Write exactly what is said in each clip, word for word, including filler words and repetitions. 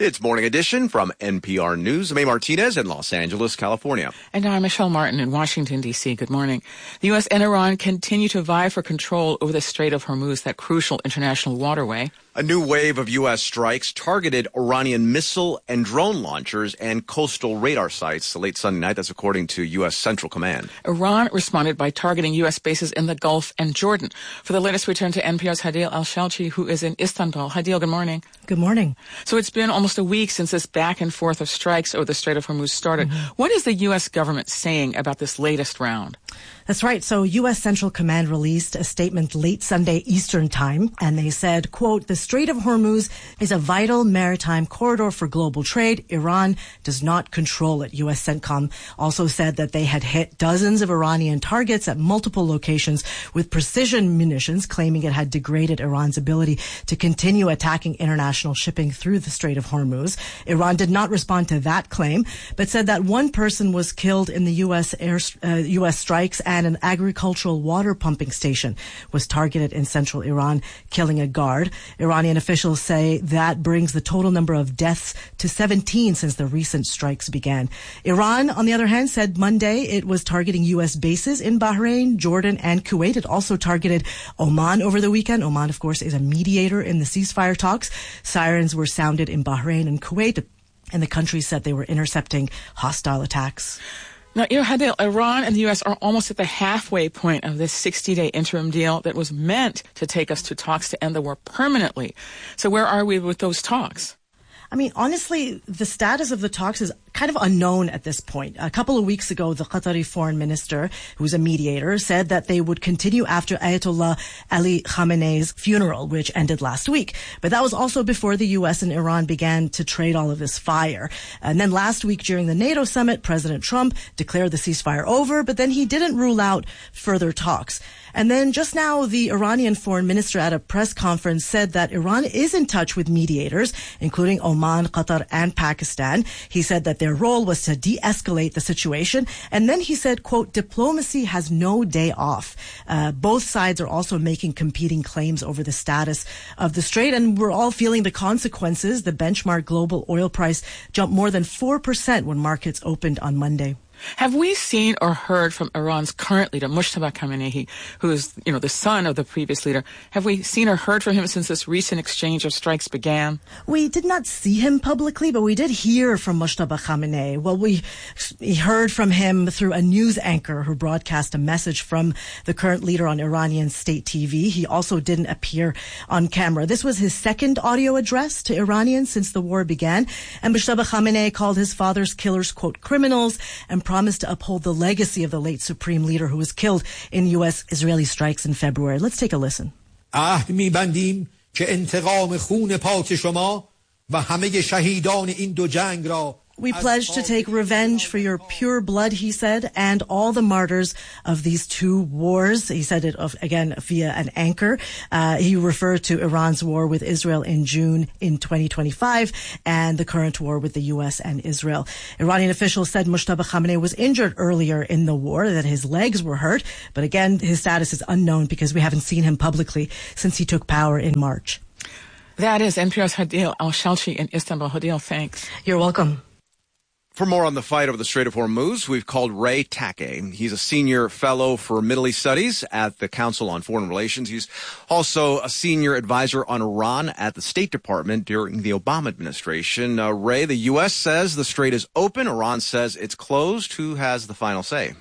It's Morning Edition from N P R News. I'm A. Martinez in Los Angeles, California. And I'm Michelle Martin in Washington, D C. Good morning. The U S and Iran continue to vie for control over the Strait of Hormuz, that crucial international waterway. A new wave of U S strikes targeted Iranian missile and drone launchers and coastal radar sites late Sunday night. That's according to U S Central Command. Iran responded by targeting U S bases in the Gulf and Jordan. For the latest, we turn to N P R's Hadeel Al-Shalchi, who is in Istanbul. Hadeel, good morning. Good morning. So it's been almost a week since this back and forth of strikes over the Strait of Hormuz started. Mm-hmm. What is the U S government saying about this latest round? That's right. So U S Central Command released a statement late Sunday Eastern time, and they said, quote, "The Strait of Hormuz is a vital maritime corridor for global trade. Iran does not control it." U S CENTCOM also said that they had hit dozens of Iranian targets at multiple locations with precision munitions, claiming it had degraded Iran's ability to continue attacking international shipping through the Strait of Hormuz. Iran did not respond to that claim, but said that one person was killed in the U S air, uh, U S strikes, and an agricultural water pumping station was targeted in central Iran, killing a guard. Iranian officials say that brings the total number of deaths to seventeen since the recent strikes began. Iran, on the other hand, said Monday it was targeting U S bases in Bahrain, Jordan, and Kuwait. It also targeted Oman over the weekend. Oman, of course, is a mediator in the ceasefire talks. Sirens were sounded in Bahrain and Kuwait, and the countries said they were intercepting hostile attacks. Now, you know, Hadeel, Iran and the U S are almost at the halfway point of this sixty-day interim deal that was meant to take us to talks to end the war permanently. So where are we with those talks? I mean, honestly, the status of the talks is kind of unknown at this point. A couple of weeks ago, the Qatari foreign minister, who's a mediator, said that they would continue after Ayatollah Ali Khamenei's funeral, which ended last week. But that was also before the U S and Iran began to trade all of this fire. And then last week during the NATO summit, President Trump declared the ceasefire over, but then he didn't rule out further talks. And then just now, the Iranian foreign minister at a press conference said that Iran is in touch with mediators, including Oman, Qatar, and Pakistan. He said that their role was to de-escalate the situation. And then he said, quote, "Diplomacy has no day off." Uh, both sides are also making competing claims over the status of the strait, and we're all feeling the consequences. The benchmark global oil price jumped more than four percent when markets opened on Monday. Have we seen or heard from Iran's current leader, Mojtaba Khamenei, who is, you know, the son of the previous leader? Have we seen or heard from him since this recent exchange of strikes began? We did not see him publicly, but we did hear from Mojtaba Khamenei. Well, we, we heard from him through a news anchor who broadcast a message from the current leader on Iranian state T V. He also didn't appear on camera. This was his second audio address to Iranians since the war began. And Mojtaba Khamenei called his father's killers, quote, criminals, and promised to uphold the legacy of the late supreme leader who was killed in U S-Israeli strikes in February. Let's take a listen. عهد می‌بندیم که انتقام خون پاک شما و همه شهیدان این دو جنگ را We pledge to take revenge for your pure blood, he said, and all the martyrs of these two wars. He said it of, again via an anchor. Uh, he referred to Iran's war with Israel in June in twenty twenty-five and the current war with the U S and Israel. Iranian officials said Mojtaba Khamenei was injured earlier in the war, that his legs were hurt. But again, his status is unknown because we haven't seen him publicly since he took power in March. That is N P R's Hadeel Al-Shalchi in Istanbul. Hadeel, thanks. You're welcome. For more on the fight over the Strait of Hormuz, we've called Ray Takei. He's a senior fellow for Middle East Studies at the Council on Foreign Relations. He's also a senior advisor on Iran at the State Department during the Obama administration. Uh, Ray, the U S says the strait is open. Iran says it's closed. Who has the final say?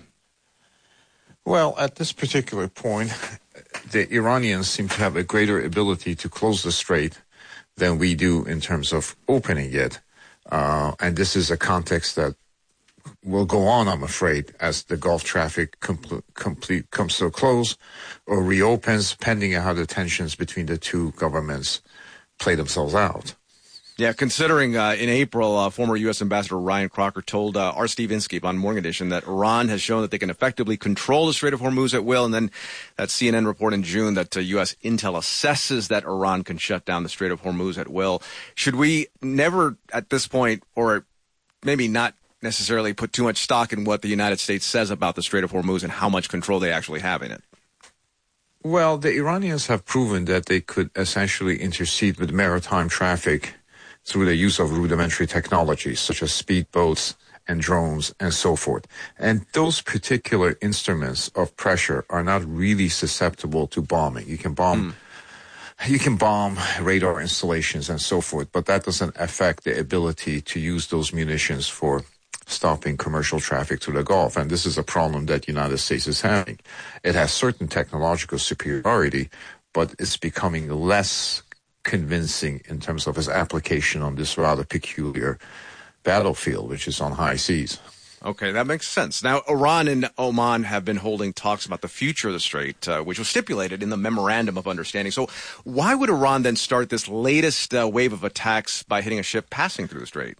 Well, at this particular point, the Iranians seem to have a greater ability to close the strait than we do in terms of opening it. Uh, and this is a context that will go on, I'm afraid, as the Gulf traffic complete, complete comes to a close or reopens, pending on how the tensions between the two governments play themselves out. Yeah, considering uh, in April, uh, former U S Ambassador Ryan Crocker told uh, our Steve Inskeep on Morning Edition that Iran has shown that they can effectively control the Strait of Hormuz at will. And then that C N N report in June that uh, U S intel assesses that Iran can shut down the Strait of Hormuz at will. Should we never at this point, or maybe not necessarily put too much stock in what the United States says about the Strait of Hormuz and how much control they actually have in it? Well, the Iranians have proven that they could essentially intercede with maritime traffic through the use of rudimentary technologies such as speedboats and drones and so forth. And those particular instruments of pressure are not really susceptible to bombing. You can bomb, mm. you can bomb radar installations and so forth, but that doesn't affect the ability to use those munitions for stopping commercial traffic through the Gulf. And this is a problem that the United States is having. It has certain technological superiority, but it's becoming less convincing in terms of its application on this rather peculiar battlefield, which is on high seas. Okay, that makes sense. Now, Iran and Oman have been holding talks about the future of the Strait, uh, which was stipulated in the Memorandum of Understanding. So why would Iran then start this latest uh, wave of attacks by hitting a ship passing through the Strait?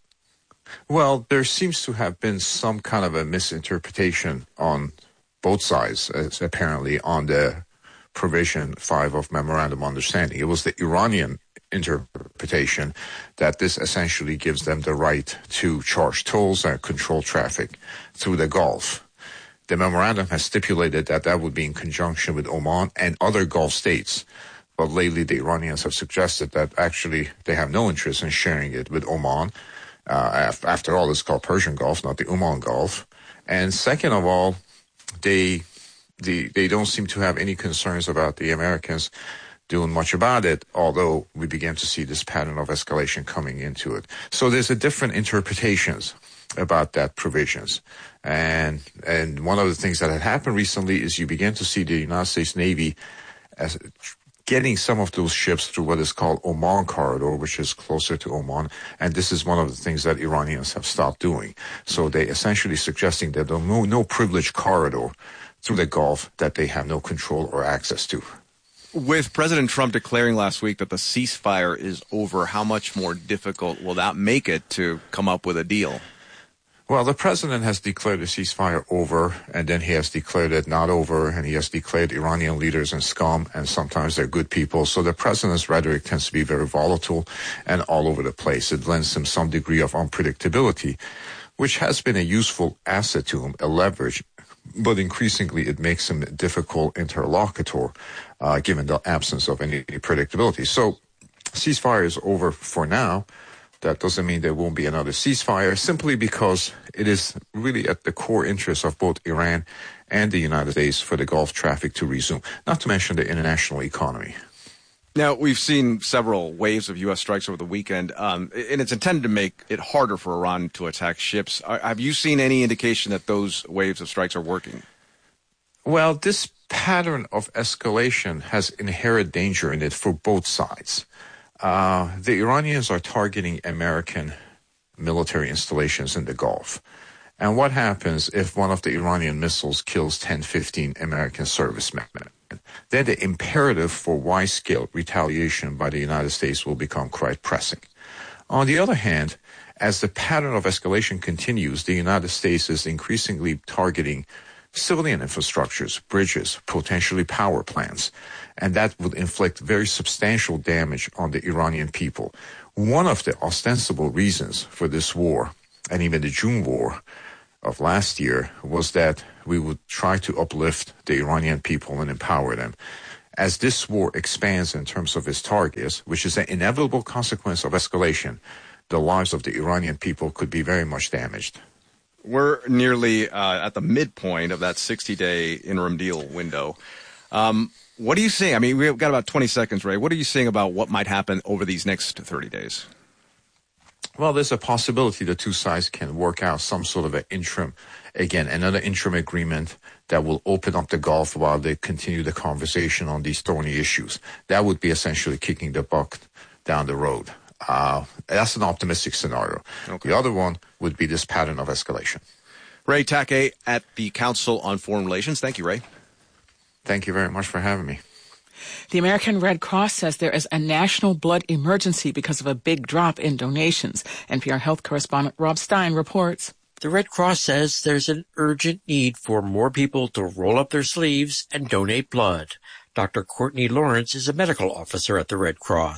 Well, there seems to have been some kind of a misinterpretation on both sides, as apparently, on the provision five of Memorandum of Understanding. It was the Iranian interpretation that this essentially gives them the right to charge tolls and control traffic through the Gulf. The memorandum has stipulated that that would be in conjunction with Oman and other Gulf states. But lately, the Iranians have suggested that actually they have no interest in sharing it with Oman. Uh, after all, it's called Persian Gulf, not the Oman Gulf. And second of all, they, they, they don't seem to have any concerns about the Americans doing much about it, although we began to see this pattern of escalation coming into it. So there's a different interpretations about that provisions. And, and one of the things that had happened recently is you began to see the United States Navy as getting some of those ships through what is called Oman Corridor, which is closer to Oman. And this is one of the things that Iranians have stopped doing. So they essentially suggesting that there's no, no privileged corridor through the Gulf that they have no control or access to. With President Trump declaring last week that the ceasefire is over, how much more difficult will that make it to come up with a deal? Well, the president has declared the ceasefire over, and then he has declared it not over, and he has declared Iranian leaders and scum, and sometimes they're good people. So the president's rhetoric tends to be very volatile and all over the place. It lends him some degree of unpredictability, which has been a useful asset to him, a leverage, but increasingly it makes him a difficult interlocutor, uh, given the absence of any predictability. So ceasefire is over for now. That doesn't mean there won't be another ceasefire, simply because it is really at the core interest of both Iran and the United States for the Gulf traffic to resume, not to mention the international economy. Now, we've seen several waves of U S strikes over the weekend, um, and it's intended to make it harder for Iran to attack ships. Are, have you seen any indication that those waves of strikes are working? Well, this pattern of escalation has inherent danger in it for both sides. Uh, the Iranians are targeting American military installations in the Gulf. And what happens if one of the Iranian missiles kills ten, fifteen American servicemen? Then the imperative for wide-scale retaliation by the United States will become quite pressing. On the other hand, as the pattern of escalation continues, the United States is increasingly targeting civilian infrastructures, bridges, potentially power plants, and that would inflict very substantial damage on the Iranian people. One of the ostensible reasons for this war, and even the June war of last year, was that we would try to uplift the Iranian people and empower them. As this war expands in terms of its targets, which is an inevitable consequence of escalation, the lives of the Iranian people could be very much damaged. We're nearly uh, at the midpoint of that sixty-day interim deal window. Um, what are you seeing? I mean, we've got about twenty seconds, Ray. What are you seeing about what might happen over these next thirty days? Well, there's a possibility the two sides can work out some sort of an interim, again, another interim agreement that will open up the Gulf while they continue the conversation on these thorny issues. That would be essentially kicking the bucket down the road. Uh, that's an optimistic scenario. Okay. The other one would be this pattern of escalation. Ray Takei at the Council on Foreign Relations. Thank you, Ray. Thank you very much for having me. The American Red Cross says there is a national blood emergency because of a big drop in donations. N P R health correspondent Rob Stein reports. The Red Cross says there's an urgent need for more people to roll up their sleeves and donate blood. Doctor Courtney Lawrence is a medical officer at the Red Cross.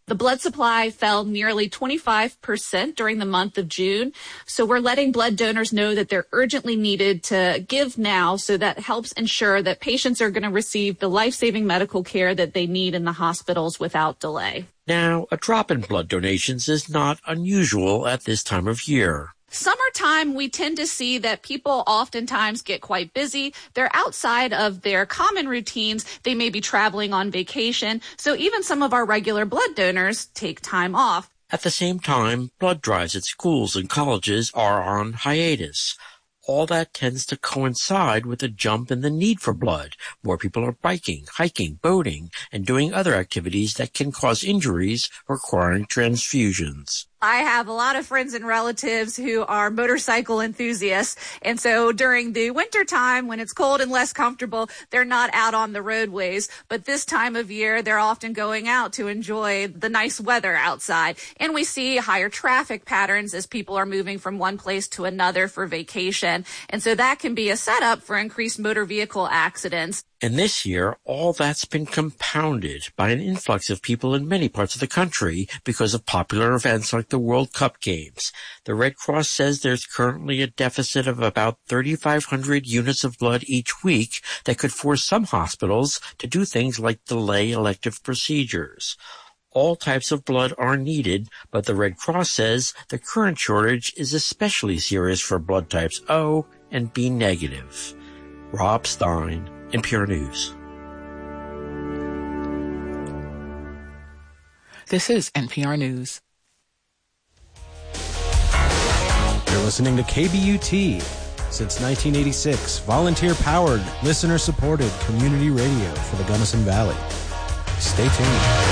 The blood supply fell nearly twenty-five percent during the month of June. So we're letting blood donors know that they're urgently needed to give now, so that helps ensure that patients are going to receive the life-saving medical care that they need in the hospitals without delay. Now, a drop in blood donations is not unusual at this time of year. Summertime, we tend to see that people oftentimes get quite busy. They're outside of their common routines. They may be traveling on vacation. So even some of our regular blood donors take time off. At the same time, blood drives at schools and colleges are on hiatus. All that tends to coincide with a jump in the need for blood. More people are biking, hiking, boating, and doing other activities that can cause injuries requiring transfusions. I have a lot of friends and relatives who are motorcycle enthusiasts. And so during the winter time, when it's cold and less comfortable, they're not out on the roadways. But this time of year, they're often going out to enjoy the nice weather outside. And we see higher traffic patterns as people are moving from one place to another for vacation. And so that can be a setup for increased motor vehicle accidents. And this year, all that's been compounded by an influx of people in many parts of the country because of popular events like the World Cup Games. The Red Cross says there's currently a deficit of about thirty-five hundred units of blood each week that could force some hospitals to do things like delay elective procedures. All types of blood are needed, but the Red Cross says the current shortage is especially serious for blood types O and B negative. Rob Stein, N P R News. This is N P R News. You're listening to K B U T. Since nineteen eighty-six, volunteer-powered, listener-supported community radio for the Gunnison Valley. Stay tuned.